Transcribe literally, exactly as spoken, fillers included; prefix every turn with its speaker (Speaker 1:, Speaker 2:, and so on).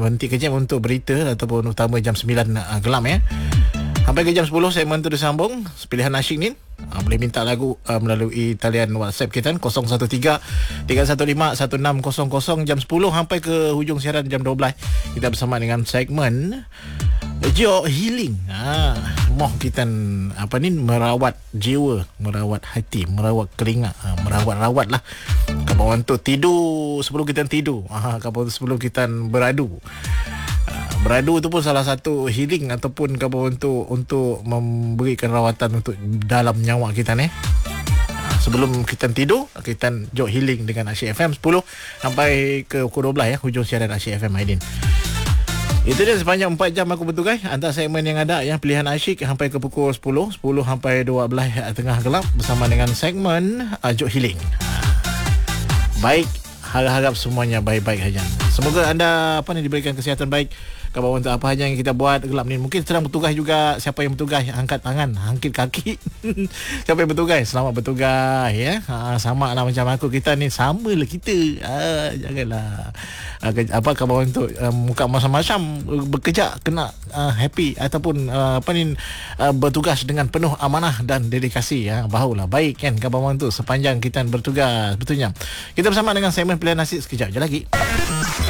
Speaker 1: berhenti kejap untuk berita ataupun utama jam sembilan uh, gelap ya. Sampai ke jam sepuluh segmen tu disambung. Pilihan asyik ni uh, boleh minta lagu uh, melalui talian WhatsApp kita kosong satu tiga tiga satu lima satu enam kosong kosong. Jam sepuluh sampai ke hujung siaran jam dua belas kita bersama dengan segmen Jok Healing. Ha, moh kita apa ni merawat jiwa, merawat hati, merawat keringat, ha, merawat-rawat lah. Kapan untuk tidur sebelum kita tidur. Ha, kapan sebelum kita beradu. Beradu tu pun salah satu healing ataupun kapan untuk untuk memberikan rawatan untuk dalam nyawa kita ni. Sebelum kita tidur, kita Jok Healing dengan Asyik F M sepuluh sampai ke pukul dua belas ya, hujung siaran Asyik F M Aidin. Itu dia sepanjang empat jam aku bertugas antara segmen yang ada yang pilihan asyik sampai ke pukul sepuluh, sepuluh sampai dua belas tengah gelap bersama dengan segmen uh, Jok Healing. Baik, harap-harap semuanya baik-baik saja. Semoga anda apa ni diberikan kesihatan baik. Kabar untuk apa saja yang kita buat gelap ni. Mungkin sedang bertugas juga. Siapa yang bertugas angkat tangan, angkat kaki. Siapa yang bertugas, selamat bertugas ya. Ha, sama lah macam aku, kita ni sama lah kita. Ha, janganlah ha, apa kabar untuk uh, muka macam-macam bekerja kena uh, happy ataupun uh, apa ni uh, bertugas dengan penuh amanah dan dedikasi ya. Bahulah baik kan kabar untuk sepanjang kita bertugas betulnya. Kita bersama dengan segmen pilihan nasi sekejap je lagi.